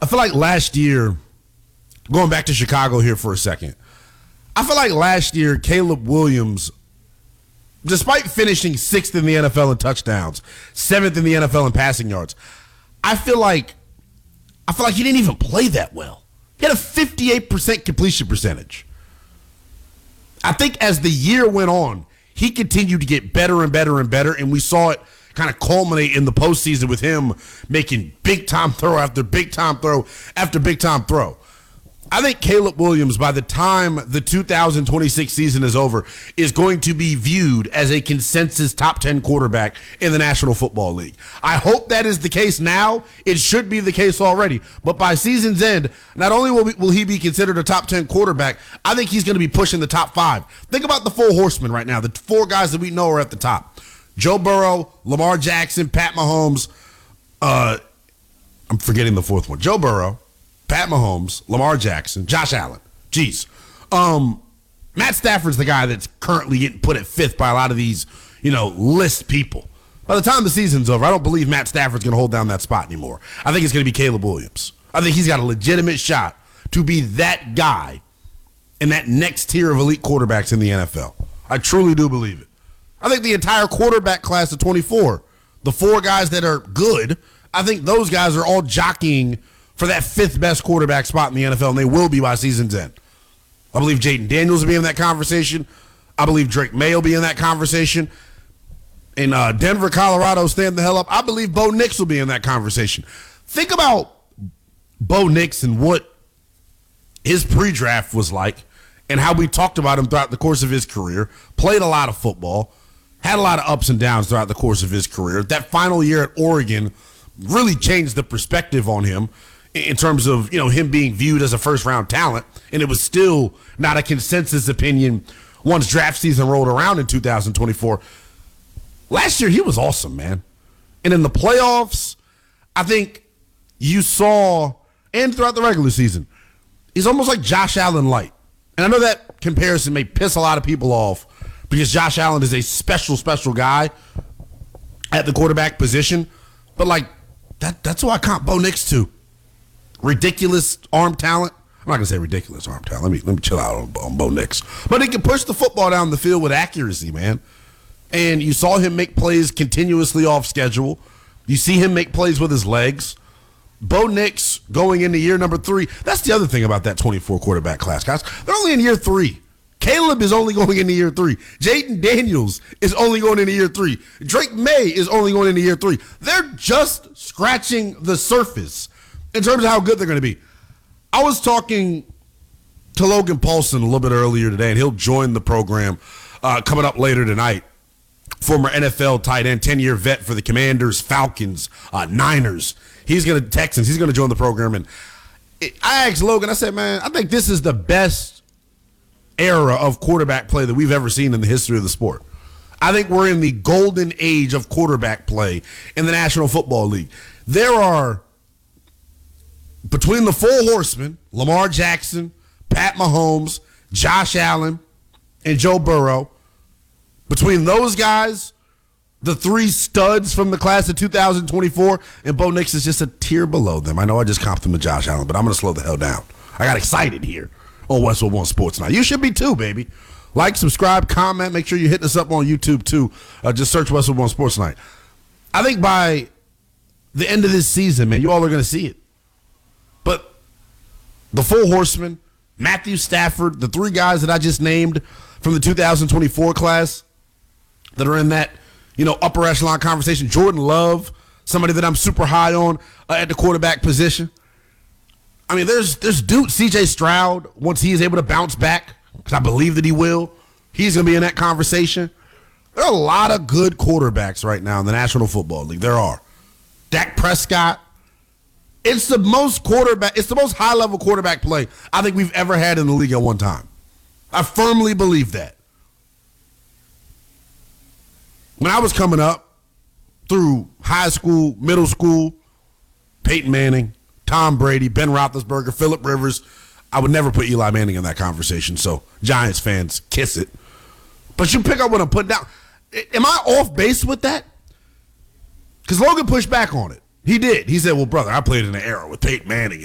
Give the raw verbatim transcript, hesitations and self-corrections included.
I feel like last year, going back to Chicago here for a second, I feel like last year Caleb Williams, despite finishing sixth in the N F L in touchdowns, seventh in the N F L in passing yards, I feel like I feel like he didn't even play that well. He had a fifty-eight percent completion percentage. I think as the year went on, he continued to get better and better and better, and we saw it kind of culminate in the postseason with him making big-time throw after big-time throw after big-time throw. I think Caleb Williams, by the time the two thousand twenty-six season is over, is going to be viewed as a consensus top ten quarterback in the National Football League. I hope that is the case now. It should be the case already. But by season's end, not only will, we, will he be considered a top ten quarterback, I think he's going to be pushing the top five. Think about the four horsemen right now, the four guys that we know are at the top. Joe Burrow, Lamar Jackson, Pat Mahomes. Uh, I'm forgetting the fourth one. Joe Burrow, Pat Mahomes, Lamar Jackson, Josh Allen. Jeez. Um, Matt Stafford's the guy that's currently getting put at fifth by a lot of these, you know, list people. By the time the season's over, I don't believe Matt Stafford's going to hold down that spot anymore. I think it's going to be Caleb Williams. I think he's got a legitimate shot to be that guy in that next tier of elite quarterbacks in the N F L. I truly do believe it. I think the entire quarterback class of twenty-four, the four guys that are good, I think those guys are all jockeying for that fifth best quarterback spot in the N F L, and they will be by season's end. I believe Jaden Daniels will be in that conversation. I believe Drake May will be in that conversation. In uh, Denver, Colorado, stand the hell up. I believe Bo Nix will be in that conversation. Think about Bo Nix and what his pre-draft was like and how we talked about him throughout the course of his career. Played a lot of football, had a lot of ups and downs throughout the course of his career. That final year at Oregon really changed the perspective on him in terms of, you know, him being viewed as a first-round talent, and it was still not a consensus opinion once draft season rolled around in two thousand twenty-four. Last year, he was awesome, man. And in the playoffs, I think you saw, and throughout the regular season, he's almost like Josh Allen light. And I know that comparison may piss a lot of people off because Josh Allen is a special, special guy at the quarterback position, but, like, that that's who I comp Bo Nix to. Ridiculous arm talent. I'm not going to say ridiculous arm talent. Let me let me chill out on, on Bo Nix. But he can push the football down the field with accuracy, man. And you saw him make plays continuously off schedule. You see him make plays with his legs. Bo Nix going into year number three. That's the other thing about that twenty-four quarterback class, guys. They're only in year three. Caleb is only going into year three. Jaden Daniels is only going into year three. Drake May is only going into year three. They're just scratching the surface in terms of how good they're going to be. I was talking to Logan Paulson a little bit earlier today, and he'll join the program uh, coming up later tonight. Former N F L tight end, ten-year vet for the Commanders, Falcons, uh, Niners. He's going to Texans. He's going to join the program. And it, I asked Logan, I said, man, I think this is the best era of quarterback play that we've ever seen in the history of the sport. I think we're in the golden age of quarterback play in the National Football League. There are, between the four horsemen, Lamar Jackson, Pat Mahomes, Josh Allen, and Joe Burrow, between those guys, the three studs from the class of two thousand twenty-four, and Bo Nix is just a tier below them. I know I just comped them to Josh Allen, but I'm going to slow the hell down. I got excited here on Westwood One Sports Night. You should be too, baby. Like, subscribe, comment. Make sure you hit us up on YouTube too. Uh, just search Westwood One Sports Night. I think by the end of this season, man, you all are going to see it. But the four horsemen, Matthew Stafford, the three guys that I just named from the two thousand twenty-four class that are in that, you know, upper echelon conversation. Jordan Love, somebody that I'm super high on uh, at the quarterback position. I mean, there's there's dude C J Stroud, once he is able to bounce back, because I believe that he will, he's going to be in that conversation. There are a lot of good quarterbacks right now in the National Football League. There are. Dak Prescott. It's the most quarterback, it's the most high-level quarterback play I think we've ever had in the league at one time. I firmly believe that. When I was coming up through high school, middle school, Peyton Manning, Tom Brady, Ben Roethlisberger, Phillip Rivers, I would never put Eli Manning in that conversation, so Giants fans, kiss it. But you pick up what I'm putting down. Am I off base with that? Because Logan pushed back on it. He did. He said, well, brother, I played in an era with Peyton Manning